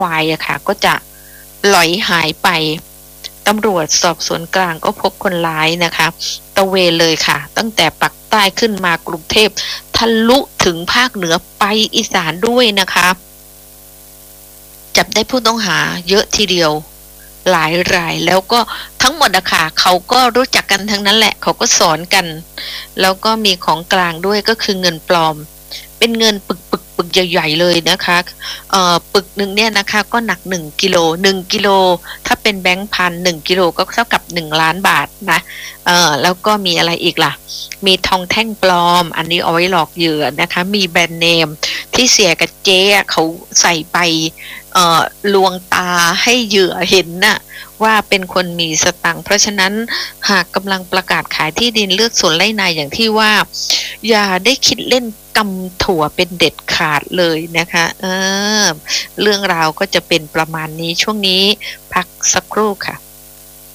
ควายอะค่ะก็จะหลอยหายไปตำรวจสอบสวนกลางก็พบคนร้ายนะคะตะเวนเลยค่ะตั้งแต่ปักใต้ขึ้นมากรุงเทพทะลุถึงภาคเหนือไปอีสานด้วยนะคะจับได้ผู้ต้องหาเยอะทีเดียวหลายรายแล้วก็ทั้งหมดอะค่ะเขาก็รู้จักกันทั้งนั้นแหละเขาก็สอนกันแล้วก็มีของกลางด้วยก็คือเงินปลอมเป็นเงินปึกใหญ่ๆเลยนะคะปึกหนึ่งเนี่ยนะคะก็หนัก1 กิโล1 กิโลถ้าเป็นแบงค์พัน1 กิโลก็เท่ากับ1 ล้านบาทนะแล้วก็มีอะไรอีกล่ะมีทองแท่งปลอมอันนี้เอาไว้หลอกเหยื่อนะคะมีแบรนด์เนมที่เสียกับเจ๊เขาใส่ไปลวงตาให้เหยื่อเห็นน่ะว่าเป็นคนมีสตังค์เพราะฉะนั้นหากกำลังประกาศขายที่ดินเลือกสวนไร่นาอย่างที่ว่าอย่าได้คิดเล่นกำถั่วเป็นเด็ดขาดเลยนะคะเรื่องราวก็จะเป็นประมาณนี้ช่วงนี้พักสักครู่ค่ะ